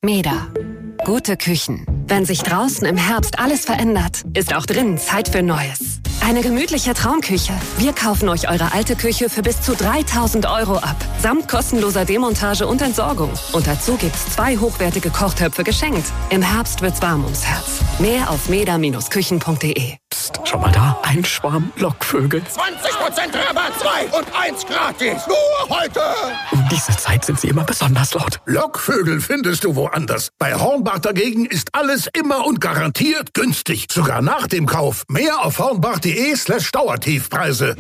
Meda. Gute Küchen. Wenn sich draußen im Herbst alles verändert, ist auch drinnen Zeit für Neues. Eine gemütliche Traumküche. Wir kaufen euch eure alte Küche für bis zu 3.000 € ab. Samt kostenloser Demontage und Entsorgung. Und dazu gibt's 2 hochwertige Kochtöpfe geschenkt. Im Herbst wird's warm ums Herz. Mehr auf meda-küchen.de. Psst, schau mal da. Ein Schwarm Lockvögel. 20% Rabatt, 2 und 1 gratis. Nur heute. Um diese Zeit sind sie immer besonders laut. Lockvögel findest du woanders. Bei Hornbach dagegen ist alles immer und garantiert günstig. Sogar nach dem Kauf. Mehr auf hornbach.de/Dauertiefpreise.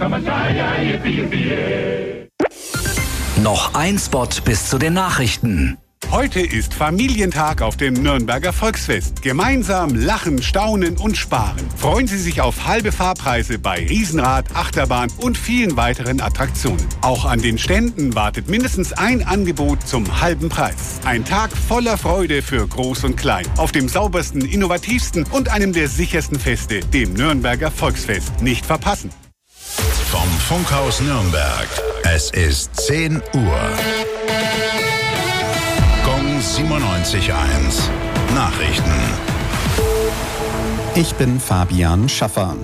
Noch ein Spot bis zu den Nachrichten. Heute ist Familientag auf dem Nürnberger Volksfest. Gemeinsam lachen, staunen und sparen. Freuen Sie sich auf halbe Fahrpreise bei Riesenrad, Achterbahn und vielen weiteren Attraktionen. Auch an den Ständen wartet mindestens ein Angebot zum halben Preis. Ein Tag voller Freude für Groß und Klein. Auf dem saubersten, innovativsten und einem der sichersten Feste, dem Nürnberger Volksfest. Nicht verpassen. Vom Funkhaus Nürnberg. Es ist 10 Uhr. Gong 97.1. Nachrichten. Ich bin Fabian Schaffer.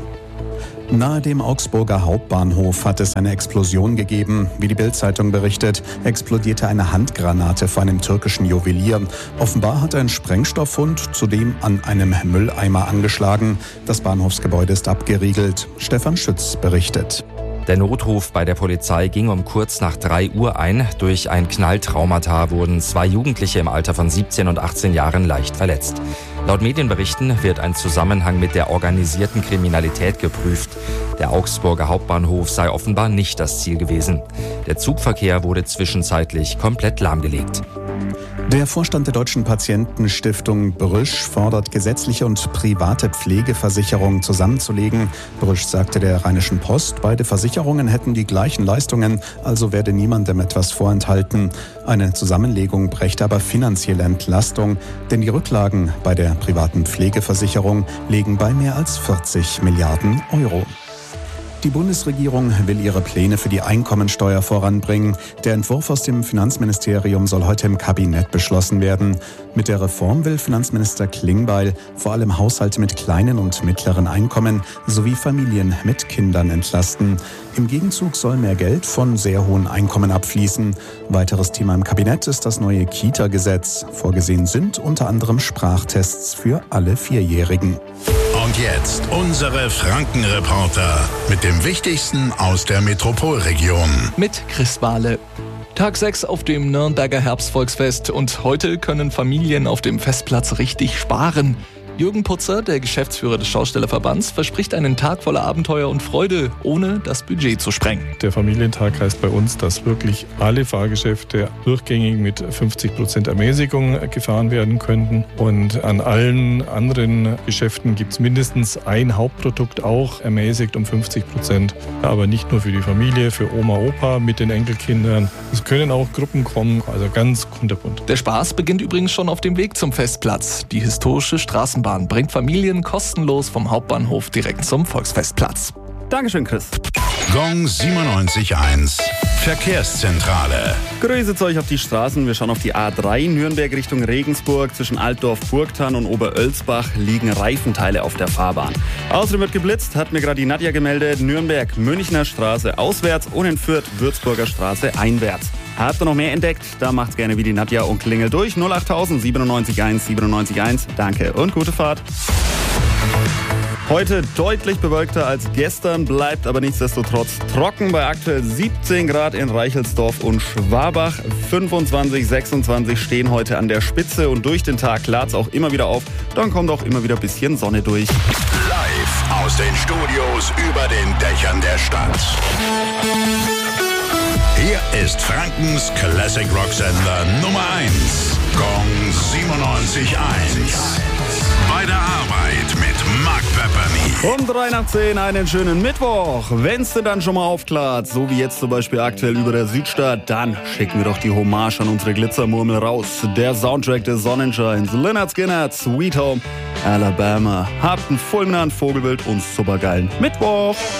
Nahe dem Augsburger Hauptbahnhof hat es eine Explosion gegeben. Wie die Bild-Zeitung berichtet, explodierte eine Handgranate vor einem türkischen Juwelier. Offenbar hat ein Sprengstofffund zudem an einem Mülleimer angeschlagen. Das Bahnhofsgebäude ist abgeriegelt. Stefan Schütz berichtet. Der Notruf bei der Polizei ging um kurz nach 3 Uhr ein. Durch ein Knalltraumata wurden 2 Jugendliche im Alter von 17 und 18 Jahren leicht verletzt. Laut Medienberichten wird ein Zusammenhang mit der organisierten Kriminalität geprüft. Der Augsburger Hauptbahnhof sei offenbar nicht das Ziel gewesen. Der Zugverkehr wurde zwischenzeitlich komplett lahmgelegt. Der Vorstand der Deutschen Patientenstiftung Brüsch fordert, gesetzliche und private Pflegeversicherungen zusammenzulegen. Brüsch sagte der Rheinischen Post, beide Versicherungen hätten die gleichen Leistungen, also werde niemandem etwas vorenthalten. Eine Zusammenlegung brächte aber finanzielle Entlastung, denn die Rücklagen bei der privaten Pflegeversicherung liegen bei mehr als 40 Milliarden Euro. Die Bundesregierung will ihre Pläne für die Einkommensteuer voranbringen. Der Entwurf aus dem Finanzministerium soll heute im Kabinett beschlossen werden. Mit der Reform will Finanzminister Klingbeil vor allem Haushalte mit kleinen und mittleren Einkommen sowie Familien mit Kindern entlasten. Im Gegenzug soll mehr Geld von sehr hohen Einkommen abfließen. Weiteres Thema im Kabinett ist das neue Kita-Gesetz. Vorgesehen sind unter anderem Sprachtests für alle 4-Jährigen. Und jetzt unsere Frankenreporter mit dem Wichtigsten aus der Metropolregion. Mit Chris Bahle. Tag 6 auf dem Nürnberger Herbstvolksfest und heute können Familien auf dem Festplatz richtig sparen. Jürgen Putzer, der Geschäftsführer des Schaustellerverbands, verspricht einen Tag voller Abenteuer und Freude, ohne das Budget zu sprengen. Der Familientag heißt bei uns, dass wirklich alle Fahrgeschäfte durchgängig mit 50% Ermäßigung gefahren werden könnten. Und an allen anderen Geschäften gibt es mindestens ein Hauptprodukt auch ermäßigt um 50%. Aber nicht nur für die Familie, für Oma, Opa mit den Enkelkindern. Es können auch Gruppen kommen, also ganz kunterbunt. Der Spaß beginnt übrigens schon auf dem Weg zum Festplatz. Die historische Straßenbahn bringt Familien kostenlos vom Hauptbahnhof direkt zum Volksfestplatz. Dankeschön, Chris. Gong 97.1. Verkehrszentrale. Grüße euch auf die Straßen. Wir schauen auf die A3 Nürnberg Richtung Regensburg. Zwischen Altdorf, Burgthann und Oberölsbach liegen Reifenteile auf der Fahrbahn. Außerdem wird geblitzt, hat mir gerade die Nadja gemeldet. Nürnberg, Münchner Straße auswärts und in Fürth, Würzburger Straße einwärts. Habt ihr noch mehr entdeckt? Da macht's gerne wie die Nadja und klingelt durch 08000 97.1 97.1. Danke und gute Fahrt. Heute deutlich bewölkter als gestern, bleibt aber nichtsdestotrotz trocken bei aktuell 17 Grad in Reichelsdorf und Schwabach. 25, 26 stehen heute an der Spitze und durch den Tag klart's auch immer wieder auf. Dann kommt auch immer wieder ein bisschen Sonne durch. Live aus den Studios über den Dächern der Stadt. Hier ist Frankens Classic Rock Sender Nummer 1. Gong 97.1. Bei der Arbeit mit Mark Pepperny. Um 9:03 einen schönen Mittwoch. Wenn's denn dann schon mal aufklart, so wie jetzt zum Beispiel aktuell über der Südstadt, dann schicken wir doch die Hommage an unsere Glitzermurmel raus. Der Soundtrack des Sonnenscheins, Lynyrd Skynyrd, Sweet Home, Alabama. Habt einen fulminanten Vogelwild und supergeilen Mittwoch.